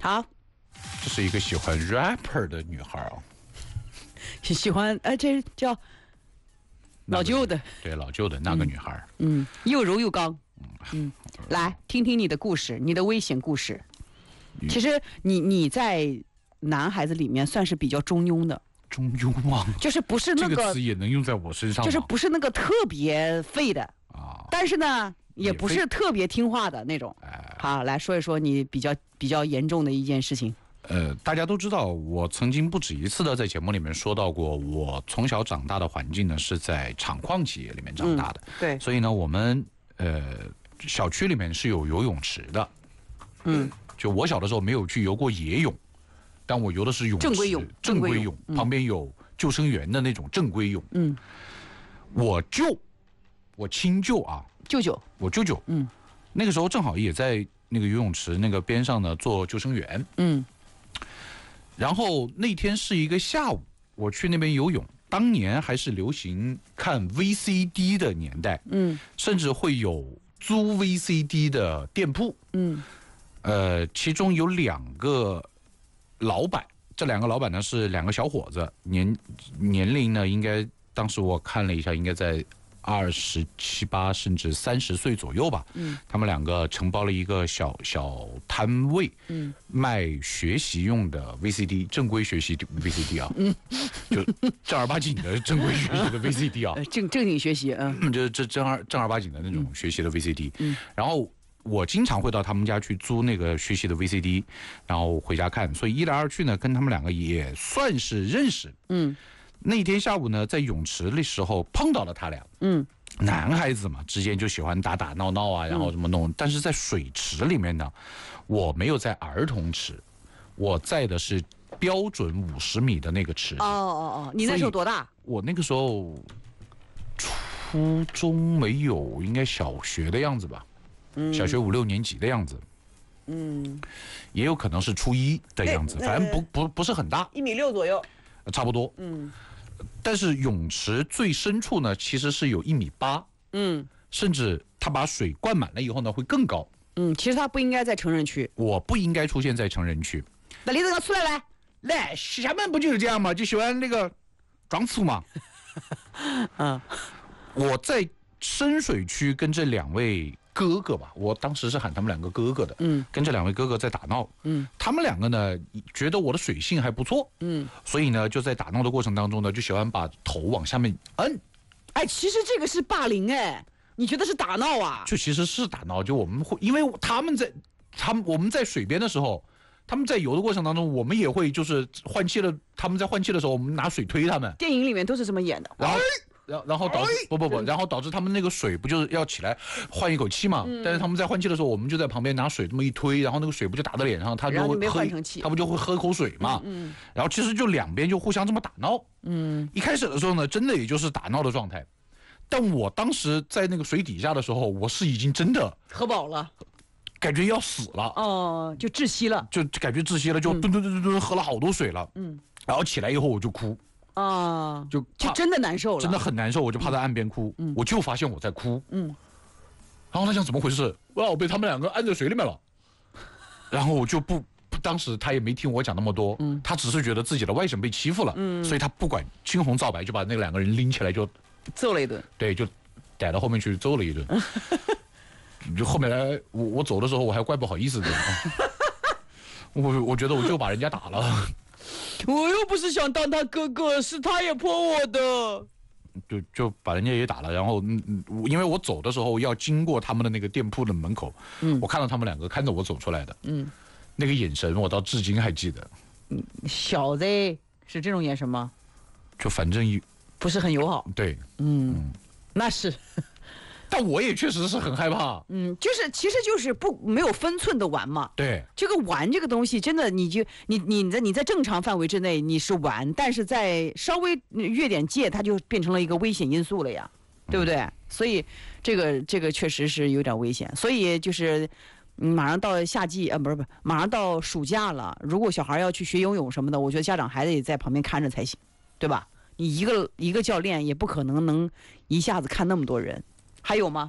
好， 这是一个喜欢 rapper 的女孩哦， 喜欢这叫老旧的， 对，老旧的那个女孩。 又柔又刚。来听听你的故事，你的危险故事。其实你在男孩子里面算是比较中庸的。 中庸吗？ 就是不是那这个词也能用在我身上吗？ 就是不是那个特别废的啊，但是呢，也不是特别听话的那种。好，来说一说你比较严重的一件事情。 大家都知道，我曾经不止一次的在节目里面说到过，我从小长大的环境呢是在厂矿企业里面长大的。 对， 所以呢，我们小区里面是有游泳池的。就我小的时候没有去游过野泳。但我游的是泳池，正规泳，旁边有救生员的那种正规泳。我亲舅啊，我舅舅，那个时候正好也在那个游泳池那个边上呢做救生员。然后那天是一个下午，我去那边游泳，当年还是流行看 VCD 的年代，甚至会有租 VCD 的店铺。其中有2个。老板，这2个老板呢是2个小伙子，年龄呢应该当时我看了一下，应该在27、8甚至30岁左右吧。他们2个承包了一个小摊位，卖学习用的 VCD， 正规学习 VCD 啊，就正儿八经的正规学习的 VCD 啊， 正经学习啊， 就是正儿八经的那种学习的 VCD。然后我经常会到他们家去租那个学习的 VCD， 然后回家看，所以一来二去呢，跟他们2个也算是认识。那天下午呢，在泳池的时候碰到了他俩。男孩子嘛，之间就喜欢打打闹闹啊，然后怎么弄。但是在水池里面呢，我没有在儿童池，我在的是标准50米的那个池。 你那时候多大？我那个时候初中没有，应该小学的样子吧。小学5、6年级的样子，也有可能是初1的样子，反正不是很大 ，1.6米左右， 差不多。但是泳池最深处呢，其实是有1.8米，甚至它把水灌满了以后呢，会更高。 其实它不应该在成人区， 我不应该出现在成人区。 那李子哥出来， 厦门不就是这样吗？就喜欢那个装粗嘛。我在深水区跟这2位。哥哥吧，我当时是喊他们2个哥哥的，跟这2位哥哥在打闹，他们2个呢觉得我的水性还不错，所以呢就在打闹的过程当中呢，就喜欢把头往下面摁。 其实这个是霸凌你觉得是打闹啊？ 就其实是打闹，就我们会，因为我们在水边的时候，他们在游的过程当中，我们也会就是换气了，他们在换气的时候，我们拿水推他们。 电影里面都是这么演的。 然后导致然后导致他们那个水不就是要起来换一口气嘛？但是他们在换气的时候，我们就在旁边拿水这么一推，然后那个水不就打到脸上，他就会喝，他不就会喝口水嘛？然后其实就2边就互相这么打闹。一开始的时候呢，真的也就是打闹的状态。但我当时在那个水底下的时候，我是已经真的喝饱了， 感觉要死了。 就窒息了， 就感觉窒息了，就吨喝了好多水了。然后起来以后我就哭。就真的难受了， 真的很难受，我就趴在岸边哭。我就发现我在哭。然后他想怎么回事？我被他们2个按在水里面了。然后我就当时他也没听我讲那么多，他只是觉得自己的外甥被欺负了，所以他不管青红皂白就把那2个人拎起来就揍了一顿。 对，就逮到后面去揍了一顿。就后面来我走的时候我还怪不好意思的。我觉得我就把人家打了。 我又不是想当他哥哥，是他也泼我的， 就把人家也打了。然后因为我走的时候要经过他们的那个店铺的门口，我看到他们2个看着我走出来的，那个眼神我到至今还记得。 小子是这种眼神吗？ 就反正不是很友好。 对， 那是。 但我也确实是很害怕。 其实就是没有分寸的玩嘛。 对， 这个玩这个东西，真的你在正常范围之内你是玩，但是在稍微越点界，它就变成了一个危险因素了呀，对不对？所以这个确实是有点危险。所以就是马上到夏季不是，马上到暑假了，如果小孩要去学游泳什么的，我觉得家长还得在旁边看着才行，对吧？你一个教练也不可能一下子看那么多人。还有吗？